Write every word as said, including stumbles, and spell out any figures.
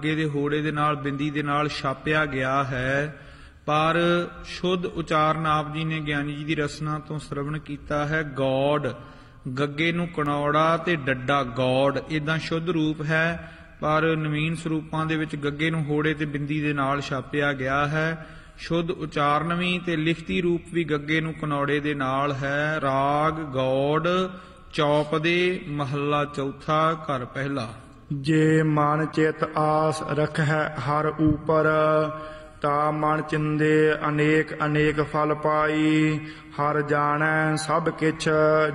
ਗੱਗੇ ਦੇ ਹੋੜੇ ਦੇ ਨਾਲ ਬਿੰਦੀ ਦੇ ਨਾਲ ਛਾਪਿਆ ਗਿਆ ਹੈ, ਪਰ ਸ਼ੁੱਧ ਉਚਾਰਨ ਆਪ ਜੀ ਨੇ ਗਿਆਨੀ ਜੀ ਦੀ ਰਸਨਾ ਤੋਂ ਸ਼ਰਵਣ ਕੀਤਾ ਹੈ। ਗੌੜ, ਗੱਗੇ ਨੂੰ ਕਣੌੜਾ ਤੇ ਡੱਡਾ ਗੌੜ, ਇਦਾਂ ਸ਼ੁੱਧ ਰੂਪ ਹੈ, ਪਰ ਨਵੀਨ ਸਰੂਪਾਂ ਦੇ ਵਿੱਚ ਗੱਗੇ ਨੂੰ ਹੋੜੇ ਤੇ ਬਿੰਦੀ ਦੇ ਨਾਲ ਛਾਪਿਆ ਗਿਆ ਹੈ। ਸ਼ੁੱਧ ਉਚਾਰਨ ਵੀ ਤੇ ਲਿਖਤੀ ਰੂਪ ਵੀ ਗੱਗੇ ਨੂੰ ਕਨੌੜੇ ਦੇ ਨਾਲ ਹੈ। ਰਾਗ ਗੌੜ ਚੌਪਦੇ, ਮਹੱਲਾ ਚੌਥਾ, ਘਰ ਪਹਿਲਾ। ਜੇ ਮਨ ਚਿਤ ਆਸ ਰਖੈ ਹਰ ਊਪਰ, ਤਾ ਮਨ ਚਿੰਦੇ ਅਨੇਕ ਅਨੇਕ ਫਲ ਪਾਈ। ਹਰ ਜਾਣੈ ਸਭ ਕਿਛ